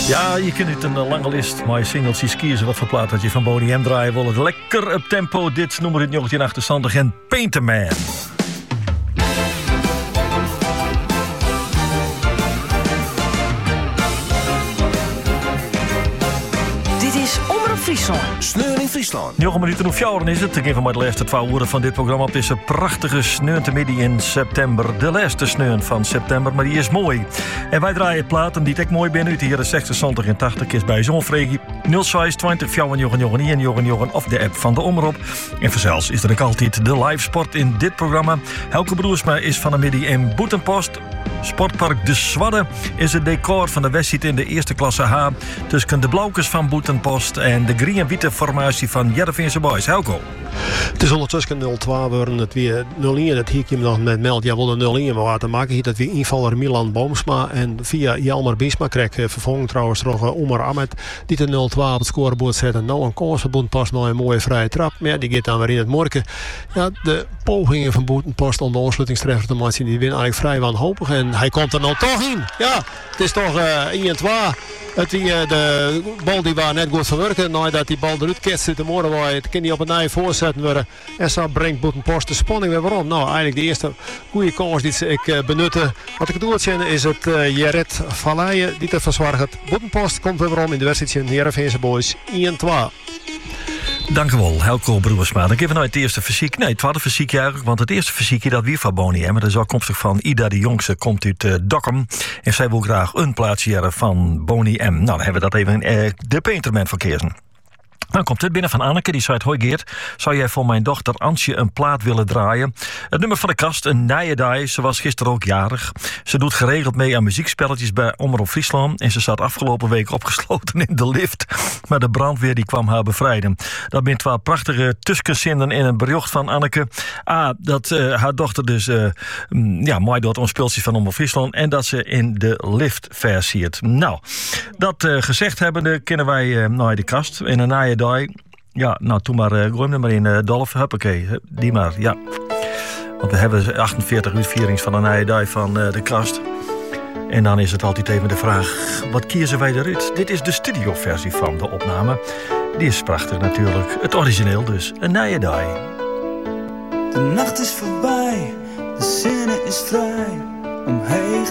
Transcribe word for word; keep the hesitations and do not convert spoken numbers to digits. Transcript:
Ja, je kunt het een lange list, maar je singles kiezen wat voor plaat dat je van Boney M draaien wil. Het lekker up tempo, dit nummer uit negentien achtenzestig en Painter Man. Friesland. Sneeuw in Friesland. negen minuten of fjouwen is het. Ik geef maar de laatste twee uren van dit programma op deze prachtige sneeuwtemiddag in september. De laatste sneeuw van september, maar die is mooi. En wij draaien platen die ik mooi ben uit de jaren zestig, zeventig en tachtig is bij zo'n fregie nul zes twintig vijfennegentig of de app van de Omroep. En vanzelfs is er ook altijd de live sport in dit programma. Helke Broersma is van de middag in Boetenpost. Sportpark De Zwadde is het decor van de wedstrijd in de eerste klasse H tussen de Blauwkes van Boetenpost en de green-witte formatie van Jereveense Boys. Helco. Het is ondertussen nul twee worden, het weer nul een. Dat hier je nog met meld. Ja, wel een nul een, maar wat te maken heeft dat weer invaller Milan Boomsma en via Jelmer Biesma kreeg vervolgens trouwens nog Omar Ahmed die de nul twee op het scorebord zetten. Nou een kans van Boetenpost, nou een mooie vrije trap. Maar ja, die gaat dan weer in het morgen. Ja, de pogingen van Boetenpost om de ontsluitingstreffer te maken, die winnen eigenlijk vrij wanhopig en hij komt er nou toch in. Ja, het is toch uh, één twee. Het die, uh, de bal die waar net goed verwerken. Nadat die bal eruit ketst uit de morgen, het kan die op een nieuwe voorzetten worden. En zo brengt Boetenpost de spanning weer waarom. Nou, eigenlijk de eerste goede kans die ik uh, benutte. Wat ik doe is het uh, Jerret Valleije die te verzorgen. Boetenpost komt weer waarom in de wedstrijd in Jereveense Boys één twee. Dank u wel, Helco Broersma. Dan geven we nou het eerste fysiek. Nee, het tweede fysiek eigenlijk, want het eerste fysiekje dat weer van Boney M. Dat is afkomstig van Ida de Jongste, komt uit uh, Dokkum. En zij wil graag een plaatsje van Boney M. Nou, dan hebben we dat even in uh, de Painterman verkeersen. Dan komt dit binnen van Anneke, die zei: hoi Geert, zou jij voor mijn dochter Ansje een plaat willen draaien? Het nummer van de kast, een nijedij. Ze was gisteren ook jarig. Ze doet geregeld mee aan muziekspelletjes bij Omroep Friesland. En ze zat afgelopen week opgesloten in de lift. Maar de brandweer die kwam haar bevrijden. Dat bent wel prachtige tussenzinnen in een bericht van Anneke. A, dat uh, haar dochter dus uh, ja, mooi doet om speeltjes van Omroep Friesland. En dat ze in de lift versiert. Nou, dat uh, gezegd hebbende kennen wij uh, naar de kast. In een nijedij. Ja, nou, toen maar, uh, gooi hem maar in, uh, Dolf. Huppakee, die maar, ja. Want we hebben achtenveertig uitvierings van een nijedij van uh, de kast. En dan is het altijd even de vraag, wat kiezen wij eruit? Dit is de studioversie van de opname. Die is prachtig natuurlijk. Het origineel dus, een nijedij. De nacht is voorbij, de zinnen is vrij. Omheen